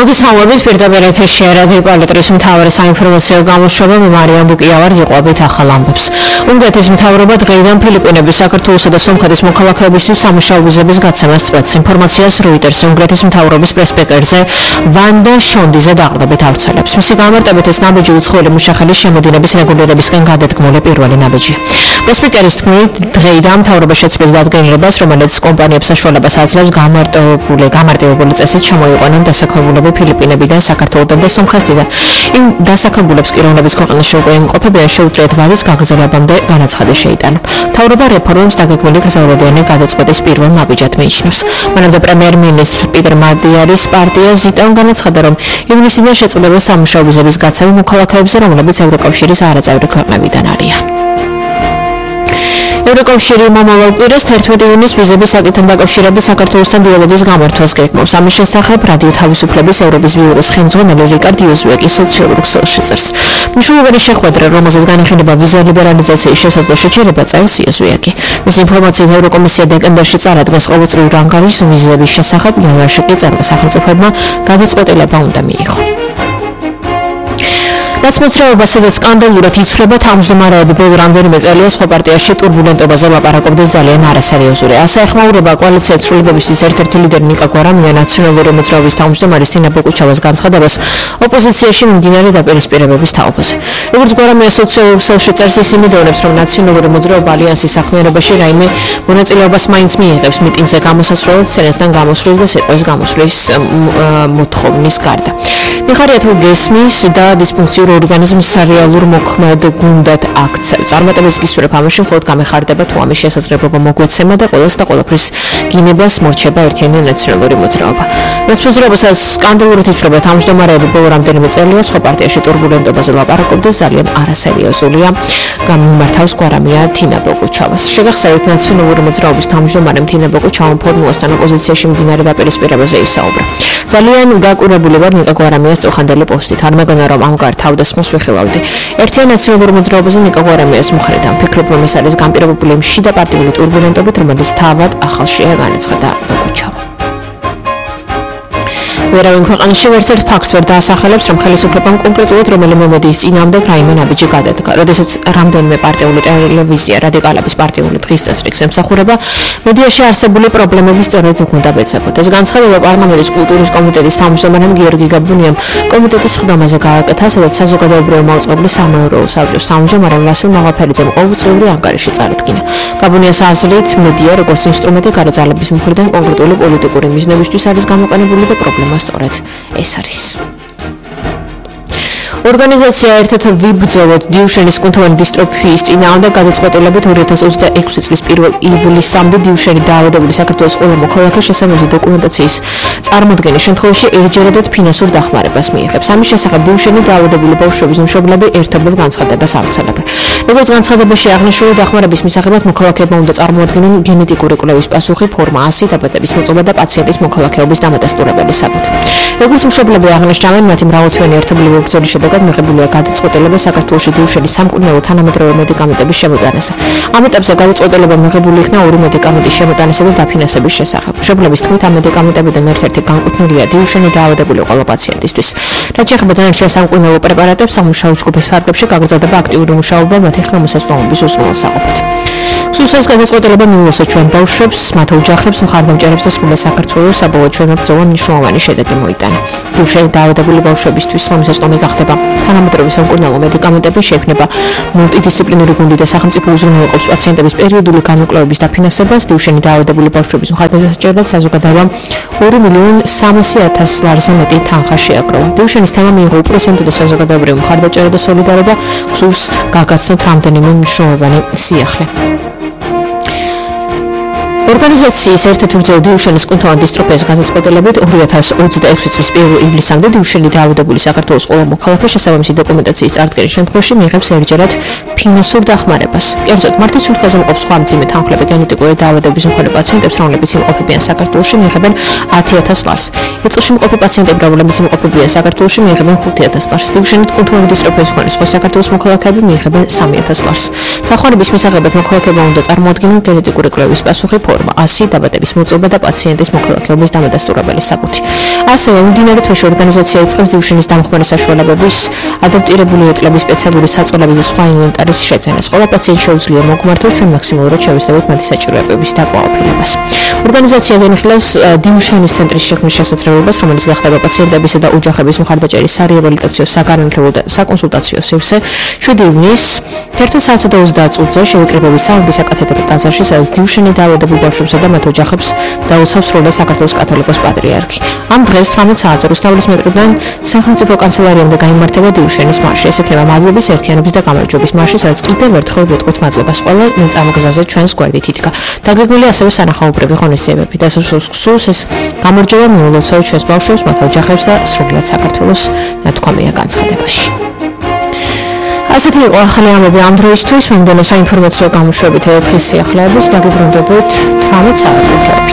მოგესალმებით პირდაპირ ეთერში რადიო პოლიტიკის მთავარი საინფორმაციო გამოშვება მე მარიამ ბუკიავარ იყვებით ახალ ამბებს. უნგრეთის მთავრობა დღეიდან ფილიპინების, საქართველოსა და სომხეთის მოქალაქეებისთვის სამუშაო ვიზების გაცემას წვეთს. ინფორმაციას Reuters უნგრეთის მთავრობის პრესპეკერზე ვანდა შონდიზე დაყრდნობით ავრცელებს. მისი გამარტებით ეს ნაბიჯი უცხოელი მუშახელის შემოდინების რეგულირებისგან გადადგმული პირველი ნაბიჯია. პრესპეკერის თქმით, დღეიდან მთავრობა შეცვლიდა დადგენილებას, რომელიც კომპანიებს საშუალებას აძლევს გამარტივებული წესით ჩამოიყვანონ დასაქმებულები ფილიპინებიდან, საქართველოდან და სომხეთიდან. იმ დასაქმებულებს პიროვნების ქვეყანაში უკვე იმყოფებიან შეუძლიათ ვალის გაგრძელებამდე განაცხადი შეიტანა. მთავრობა რეფორმებს დაგეგმილი გრძელვადიანი გადაწყვეტის პირველ ნაბიჯად მიიჩნევს. მანამდე პრემიერ-მინისტრ პიტერ მადიარის პარტია ზიტამ განაცხადა, რომ ივნისიდან შეწყვეტება სამუშაო ვიზების გაცემა მოქალაქეებზე, რომლებიც ევროკავშირის არაწევრი ქვეყნებიდან არიან. ევროკავშირი მომავალ კვირას 11 ივნის ვიზების საკითხთან დაკავშირებით საქართველოსთან დიალოგის გამართვას გეგმავს. ამის შესახებ რადიო თავისუფლების ევროპის ბიუროს ხელმძღვანელი რიკარდ იოზუეკი სოციალურ ქსელში წერს. მნიშვნელოვანი შეხვედრა, რომელზეც განიხილება ვიზა ლიბერალიზაციის შესაძლო შეჩერება, წერს იოზუეკი. მის ინფორმაციით ევროკომისია დეკემბერში წარადგენს ყოველწლიურ ანგარიშს ვიზების შესახებ, იანვარში კი სახელმწიფოებმა გადაწყვეტილება უნდა მიიღო. ნაცმოძრაობა, სადაც სკანდალურად იცვლება თავმჯდომარეები, ბოლო რამდენიმე წელია სხვა პარტიაში ტურბულენტობაზე ლაპარაკობდეს ძალიან არასერიოზული. ასე ეხმაურება კოალიციის ცვლილებებისთვის ერთ-ერთი ლიდერი ნიკა გვარამია ნაციონალური მოძრაობის თავმჯდომარის თინა ბოკუჩავას განცხადებას ოპოზიციაში მიმდინარე დაპირისპირებების თაობაზე. როგორც გვარამია სოციალურ ქსელში წერს, ის იმედოვნებს, რომ ნაციონალური მოძრაობა ალიანსის საქმიანობაში რაიმე მონაწილეობას მაინც მიიღებს მიტინგზე გამოსასვლელად სცენასთან გამოსვლის და სიტყვის გამოსვლის მოთხოვნის გარდა. მიხარია თუ გესმის და დისფუნქციურ ორგანიზმს სარეალურ მოქმედ გუნდად აქცევ. წარმატებას გისურვებ ამაში, მხოლოდ გამეხარდება თუ ამის შესაძლებლობა მოგვეცემა და ყველას და ყველაფრის გინებას მორჩება ერთიანი ნაციონალური მოძრაობა. ნაცმოძრაობასაც სკანდალურად იცვლება თავმჯდომარეები, ბოლო რამდენიმე წელია სხვა პარტიაში ტურბულენტობაზე ლაპარაკობდეს ძალიან არასერიოზულია. გამომართავს გვარამია თინა ბოკუჩავას. შეგახსენებთ, ნაციონალური მოძრაობის თავმჯდომარემ თინა ბოკუჩავამ ფორმულასთან ოპოზიციაში მიმდინარე დაპირისპირებაზე ისაუბრა. ძალიან გაკურებული ვარ ნიკა გვარამიას წუხანდელი პოსტით. არ მეგონა, რომ ამ თავდასხმას ვიხილავდი. ერთიან ნაციონალურ მოძრაობაზე ნიკა გვარამიას მუხრიდან ფიქრობ, რომ ეს არის განპირობებული შიდა პარტიული ტურბულენტობით, რომელიც თავად ახალშია განაცხადა ბოკუჩავა. ვერავინ ქვეყანაში ვერცერთ ფაქტს ვერ დაასახელებს, რომ ხელისუფლებამ კონკრეტულად რომელიმე მედიის წინააღმდეგ რაიმე ნაბიჯი გადადგა. როდესაც რამდენიმე პარტიული ტელევიზია რადიკალების პარტიული დღის წესრიგს ემსახურება, მედიაში არსებული პრობლემები სწორედ უნდა ვეცებოთ. ეს განცხადება პარლამენტის კულტურის კომიტეტის თავმჯდომარემ გიორგი გაბუნიამ კომიტეტის სხდომაზე გააკეთა, სადაც საზოგადოებრივი მაუწყებლის სამეურვეო საბჭოს თავმჯდომარემ ვასილ მაღალფერიძემ ყოველწლიური ანგარიში წარადგინა. გაბუნიას აზრით, მედია როგორც ინსტრუმენტი გარდაძალების მხრიდან კონკრეტული პოლიტიკური მიზნებისთვის არის გამოყენებული და პრობლემა სწორედ ეს არის. ორგანიზაცია ერთ-ერთ ვიბრძოლოთ დიუშენის კუნთოვანი დისტროფიის წინააღმდეგ გადაწყვეტილებით 2026 წლის 1 ივლისამდე დიუშენი დაავადებული საქართველოს ყველა მოქალაქე შესაბამისი დოკუმენტაციის წარმოდგენის შემთხვევაში ერთჯერადად ფინანსურ დახმარებას მიიღებს. ამის შესახებ დიუშენი დაავადებული ბავშვების მშობლები ერთობლივ განცხადებას ავრცელებენ. როგორც განცხადებაში აღნიშნული, დახმარების მისაღებად მოქალაქეებმა უნდა წარმოადგინონ გენეტიკური კვლევის პასუხი, ფორმა 100, დაბადების მოწოდება და პაციენტის მოქალაქეობის დამადასტურებელი საბუთი. როგორც მშობლები აღნიშნავენ, მათი მრავალთვიანი ერთობლივი ბრძოლის შედეგად მიღებულია გადაწყვეტილება საქართველოში დიუშენის სამკურნალო თანამედროვე მედიკამენტების შემოტანაზე. ამ ეტაპზე გადაწყვეტილება მიღებული იქნა ორი მედიკამენტის შემოტანასა და დაფინანსების შესახებ. მშობლების თქმით, ამ მედიკამენტებიდან ერთ-ერთი განკუთვნილია დიუშენი დაავადებული ყველა პაციენტისთვის. რაც შეეხება დანარჩენ სამკურნალო პრეპარატებს, სამუშაო ჯგუფის ფარგლებში გაგრძელდება აქტიური მუშაობა მათი ხელმისაწვდომობის უზრუნველსაყოფად. სულსაც გადაწყვეტილება მიულოცა ჩვენ ბავშვებს, მათ ოჯახებს, მხარდამჭერებს და სრულ საქართველოს საბოლოო ჩვენმა ბრძოლამ მნიშვნელოვანი შედეგი მოიტანა. დიუშენი დაავადებული ბავშვებისთვის ხელმისაწვდომი გახდება თანამედროვე სამკურნალო მედიკამენტები, შექმნება მულტიდისციპლინური გუნდი და სახელმწიფო უზრუნველყოფს პაციენტების პერიოდული გამოკვლევების დაფინანსებას. დიუშენი დაავადებული ბავშვების მხარდამჭერად საზოგადოებამ 2.300.000 ლარზე მეტი თანხა შეაგროვა. დიუშენის თემა მიიღო უპროცენტო და საზოგადოებრივი მხარდაჭერა და სოლიდარობა, გსურს გაგაცნოთ რამდენიმე მნიშვნელოვანი სიახლე. ორგანიზაციის ერთ-ერთი ბრძოლა დიუშენის კუნთოვანი დისტროფიის გადაწყვეტილებით 2026 წლის 1 ივლისამდე დიუშენი დაავადებული საქართველოს ყველა მოქალაქე შესაბამისი დოკუმენტაციის წარდგენის შემთხვევაში მიიღებს ერთჯერად ფინანსურ დახმარებას. კერძოდ, მარტის სუნთქაზე მყოფ სხვა მძიმე თანხლები გენეტიკური დაავადების მქონე პაციენტებს, რომლებიც იმყოფებიან საქართველოში, მიიღებენ 10.000 ლარს. ეწლში მყოფი პაციენტები, რომლებიც იმყოფებიან საქართველოში, მიიღებენ 5.000 ლარს. დიუშენით კუნთოვანი დისტროფიის მქონე სხვა საქართველოს მოქალაქეები მიიღებენ 3.000 ლარს. დახმარების მისაღებად მოქალაქეებმა უნდა წარმოადგინონ გენეტიკური კვლევის პასუხი, ნორმა 100 დაბადების მოწყობა და პაციენტის მოქალაქეობის დამადასტურებელი საბუთი. ასევე მიმდინარე თვეში ორგანიზაცია იწყებს დიუშენის დამხმარე საშუალებების, ადაპტირებული ეტლების, სპეციალური საწოლების და სხვა ინვენტარის შეძენას. ყველა პაციენტს შეუძლია მოგმართოს ჩვენ მაქსიმალურად შევისწავლოთ მათი საჭიროებების დაკმაყოფილებას. ორგანიზაცია განიხილავს დიუშენის ცენტრის შექმნის შესაძლებლობას, რომელიც გახდება პაციენტებისა და ოჯახების მხარდაჭერის სარეაბილიტაციო, საგანმანათლებლო და საკონსულტაციო სივრცე 7 ივნის 11:30 შევიკრიბებით სამების საკათედრო ტაძარში, სადაც დიუშენი დაავადებულ ბავშვებსა და მათ ოჯახებს დაუცავს სრულად საქართველოს კათოლიკოს პატრიარქი. ამ დღეს 18 საათზე რუსთაველის მეტროდან სახელმწიფო კანცელარიამდე გაიმართება დიუშენის მარში. ეს იქნება მადლობის, ერთიანობის და გამარჯვების მარში, სადაც კიდევ ერთხელ ვეთქვით მადლობას ყველა წამოგზაზე ჩვენს გვერდით იდგა. დაგეგმილია ასევე სანახაობრივი ღონისძიებები და სულს ეს გამარჯვება მიულოცავთ ჩვენს ბავშვებს, მათ ოჯახებს და სრულიად საქართველოს ნათქვამია განცხადებაში. ასეთი იყო ახალი ამბები ამ დროისთვის. მომდევნო საინფორმაციო გამოშვებით ერთხელ სიახლეებით დაგიბრუნდებით 18 საათზე.